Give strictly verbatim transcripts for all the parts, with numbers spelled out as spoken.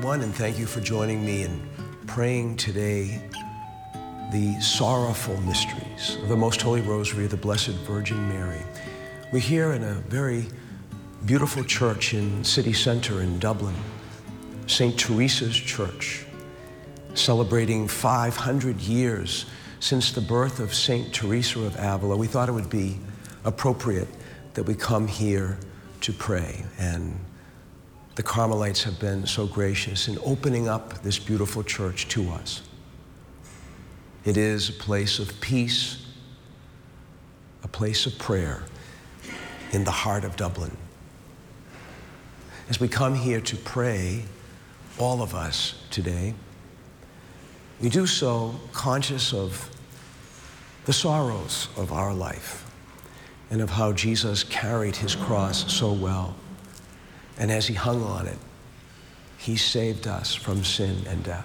everyone, and thank you for joining me in praying today the sorrowful mysteries of the Most Holy Rosary of the Blessed Virgin Mary. We're here in a very beautiful church in city center in Dublin, Saint Teresa's Church, celebrating five hundred years since the birth of Saint Teresa of Avila. We thought it would be appropriate that we come here to pray, and the Carmelites have been so gracious in opening up this beautiful church to us. It is a place of peace, a place of prayer in the heart of Dublin. As we come here to pray, all of us today, we do so conscious of the sorrows of our life and of how Jesus carried his cross so well. And as he hung on it, he saved us from sin and death.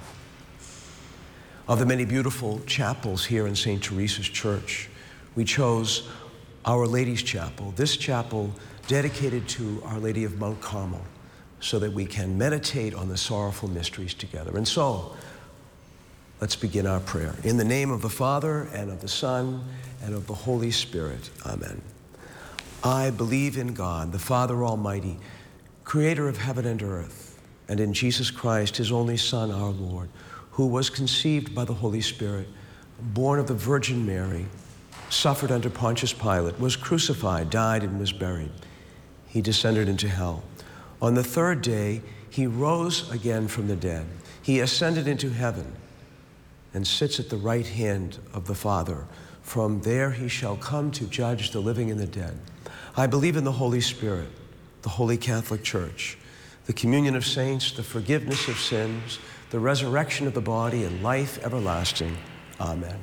Of the many beautiful chapels here in Saint Teresa's Church, we chose Our Lady's Chapel, this chapel dedicated to Our Lady of Mount Carmel, so that we can meditate on the sorrowful mysteries together. And so, let's begin our prayer. In the name of the Father, and of the Son, and of the Holy Spirit. Amen. I believe in God, the Father Almighty, creator of heaven and earth, and in Jesus Christ, his only Son, our Lord, who was conceived by the Holy Spirit, born of the Virgin Mary, suffered under Pontius Pilate, was crucified, died, and was buried. He descended into hell. On the third day, he rose again from the dead. He ascended into heaven and sits at the right hand of the Father. From there he shall come to judge the living and the dead. I believe in the Holy Spirit, the Holy Catholic Church, the communion of saints, the forgiveness of sins, the resurrection of the body, and life everlasting. Amen.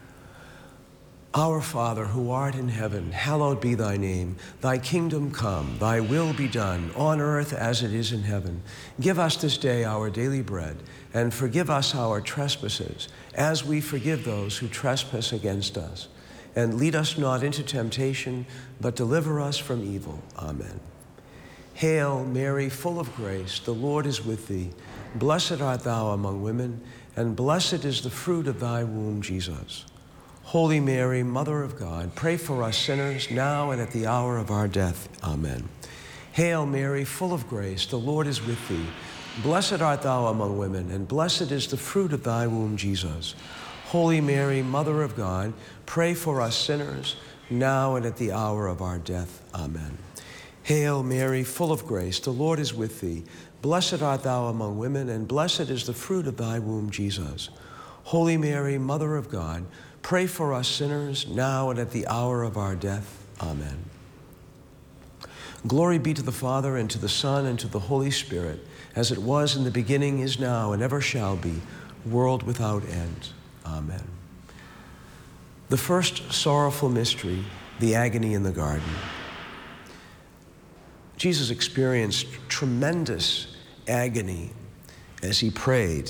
Our Father, who art in heaven, hallowed be thy name. Thy kingdom come, thy will be done, on earth as it is in heaven. Give us this day our daily bread, and forgive us our trespasses, as we forgive those who trespass against us. And lead us not into temptation, but deliver us from evil. Amen. Hail, Mary, full of grace, the Lord is with thee. Blessed art thou among women, and blessed is the fruit of thy womb, Jesus. Holy Mary, Mother of God, pray for us sinners, now and at the hour of our death. Amen. Hail, Mary, full of grace, the Lord is with thee. Blessed art thou among women, and blessed is the fruit of thy womb, Jesus. Holy Mary, Mother of God, pray for us sinners, now and at the hour of our death. Amen. Hail, Mary, full of grace, the Lord is with thee. Blessed art thou among women, and blessed is the fruit of thy womb, Jesus. Holy Mary, Mother of God, pray for us sinners, now and at the hour of our death. Amen. Glory be to the Father, and to the Son, and to the Holy Spirit, as it was in the beginning, is now, and ever shall be, world without end. Amen. The first sorrowful mystery, the agony in the garden. Jesus experienced tremendous agony as he prayed,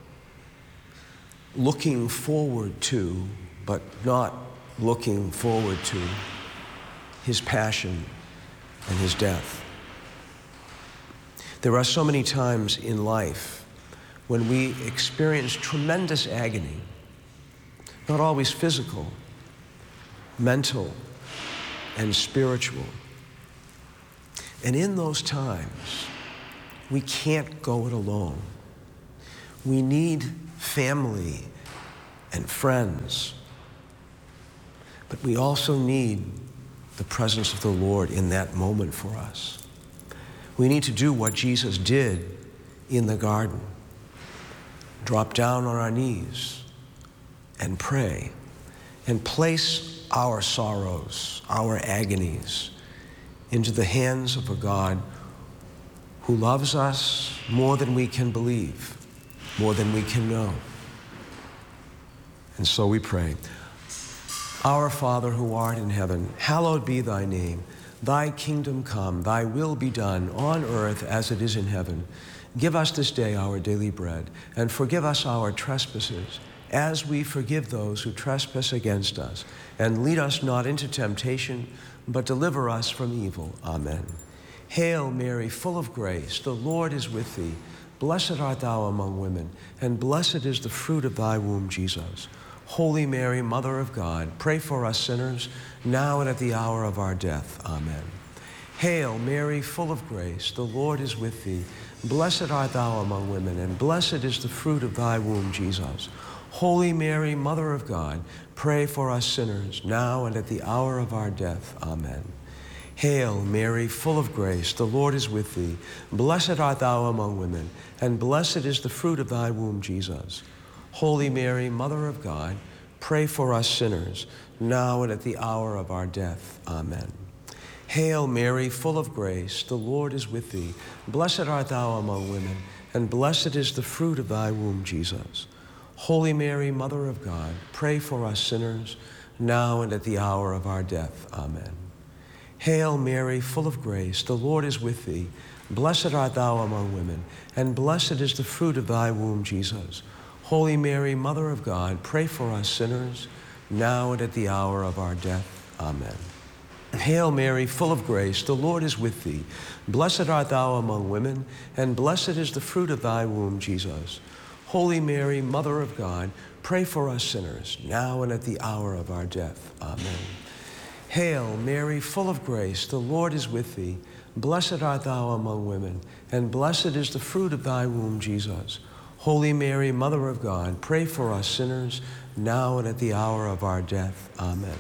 looking forward to, but not looking forward to, his passion and his death. There are so many times in life when we experience tremendous agony, not always physical, mental, and spiritual. And in those times, we can't go it alone. We need family and friends, but we also need the presence of the Lord in that moment for us. We need to do what Jesus did in the garden, drop down on our knees and pray, and place our sorrows, our agonies, into the hands of a God who loves us more than we can believe, more than we can know. And so we pray. Our Father, who art in heaven, hallowed be thy name. Thy kingdom come, thy will be done on earth as it is in heaven. Give us this day our daily bread, and forgive us our trespasses, as we forgive those who trespass against us. And lead us not into temptation, but deliver us from evil. Amen. Hail Mary, full of grace, the Lord is with thee. Blessed art thou among women, and blessed is the fruit of thy womb, Jesus. Holy Mary, Mother of God, pray for us sinners, now and at the hour of our death. Amen. Hail, Mary, full of grace, the Lord is with thee. Blessed art thou among women, and blessed is the fruit of thy womb, Jesus. Holy Mary, Mother of God, pray for us sinners, now and at the hour of our death. Amen. Hail, Mary, full of grace, the Lord is with thee. Blessed art thou among women, and blessed is the fruit of thy womb, Jesus. Holy Mary, Mother of God, pray for us sinners, now and at the hour of our death. Amen. Hail, Mary, full of grace, the Lord is with thee. Blessed art thou among women, and blessed is the fruit of thy womb, Jesus. Holy Mary, Mother of God, pray for us sinners, now and at the hour of our death. Amen. Hail, Mary, full of grace, the Lord is with thee. Blessed art thou among women, and blessed is the fruit of thy womb, Jesus. Holy Mary, Mother of God, pray for us sinners, now and at the hour of our death. Amen. Hail, Mary, full of grace, the Lord is with thee. Blessed art thou among women, and blessed is the fruit of thy womb, Jesus. Holy Mary, Mother of God, pray for us sinners, now and at the hour of our death. Amen. Hail, Mary, full of grace, the Lord is with thee. Blessed art thou among women, and blessed is the fruit of thy womb, Jesus. Holy Mary, Mother of God, pray for us sinners, now and at the hour of our death. Amen.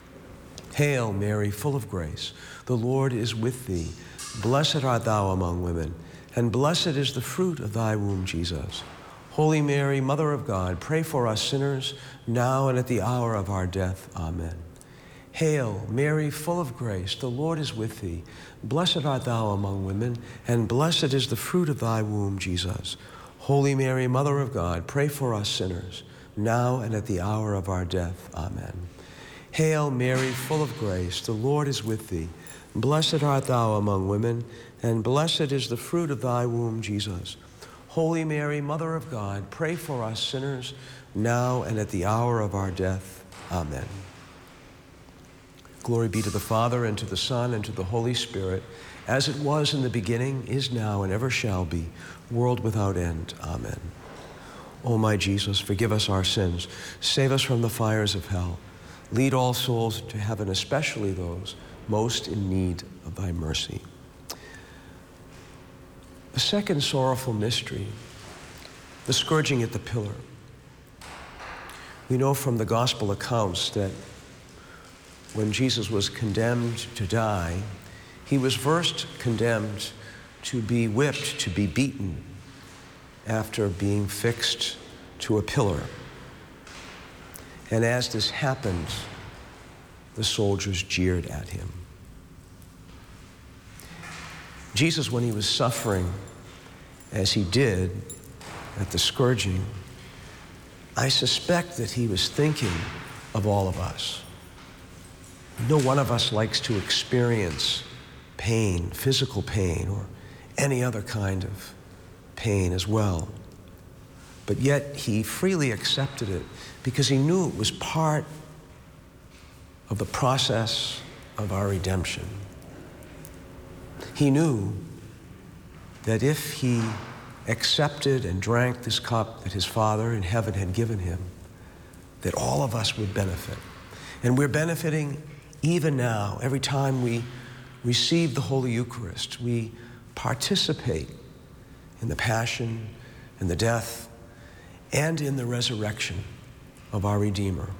Hail, Mary, full of grace, the Lord is with thee. Blessed art thou among women, and blessed is the fruit of thy womb, Jesus. Holy Mary, Mother of God, pray for us sinners, now and at the hour of our death. Amen. Hail, Mary, full of grace, the Lord is with thee. Blessed art thou among women, and blessed is the fruit of thy womb, Jesus. Holy Mary, Mother of God, pray for us sinners, now and at the hour of our death. Amen. Hail, Mary, full of grace, the Lord is with thee. Blessed art thou among women, and blessed is the fruit of thy womb, Jesus. Holy Mary, Mother of God, pray for us sinners, now and at the hour of our death. Amen. Glory be to the Father, and to the Son, and to the Holy Spirit, as it was in the beginning, is now, and ever shall be, world without end. Amen. O my Jesus, forgive us our sins. Save us from the fires of hell. Lead all souls to heaven, especially those most in need of thy mercy. The second sorrowful mystery, the scourging at the pillar. We know from the gospel accounts that when Jesus was condemned to die, he was first condemned to be whipped, to be beaten, after being fixed to a pillar. And as this happened, the soldiers jeered at him. Jesus, when he was suffering, as he did at the scourging, I suspect that he was thinking of all of us. No one of us likes to experience pain, physical pain, or any other kind of pain as well. But yet he freely accepted it because he knew it was part of the process of our redemption. He knew that if he accepted and drank this cup that his Father in heaven had given him, that all of us would benefit. And we're benefiting even now. Every time we receive the Holy Eucharist, we participate in the passion and the death and in the resurrection of our Redeemer.